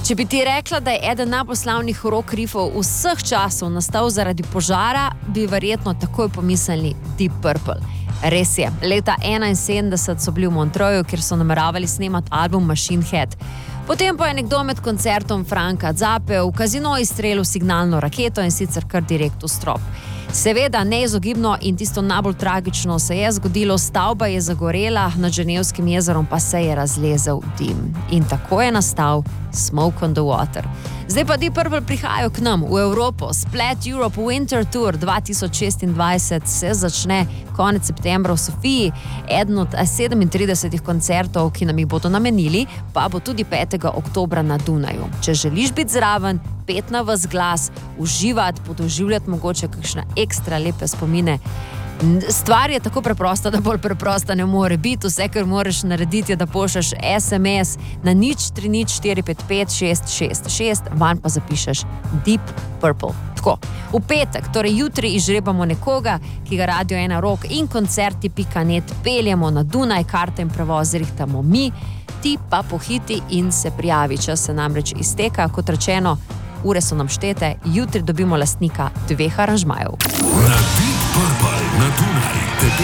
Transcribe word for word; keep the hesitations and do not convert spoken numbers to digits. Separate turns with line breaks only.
Če bi ti rekla, da je eden najbolj slavnih rock riffov vseh časov nastal zaradi požara, bi verjetno takoj pomislili Deep Purple. Res je, leta enainsedemdeset so bili v Montreuxu, kjer so nameravali snemati album Machine Head. Potem pa je nekdo med koncertom Franka Zappe v kazino izstrelil signalno raketo in sicer kar direkt v strop. Seveda, neizogibno in tisto najbolj tragično se je zgodilo, stavba je zagorela, nad Ženevskim jezerom pa se je razlezel dim. In tako je nastal Smoke on the Water. Zdaj pa Deep Purple prihajajo k nam v Evropo. Splat Europe Winter Tour dva tisoč šestindvajset se začne konec septembra v Sofiji. Eden od sedemintridesetih koncertov, ki nam jih bodo namenili, pa bo tudi petega oktobra na Dunaju. Če želiš biti zraven, pet na vas glas, uživati, podoživljati mogoče kakšne ekstra lepe spomine. Stvar je tako preprosta, da bolj preprosta ne more biti. Vse, kar moraš narediti, je, da pošleš es em es na nič tri nič štiri pet pet šest šest šest, van pa zapišeš Deep Purple. Tako, v petek, torej jutri, izžrebamo nekoga, ki ga Radio ena Rock in koncerti pika net peljemo na Dunaj, karte in prevoz rihtamo mi, ti pa pohiti in se prijavi. Čas se namreč izteka, kot rečeno, ure so nam štete, jutri dobimo lastnika dveh aranžmajev.
Na Deep Purple na Dunaj te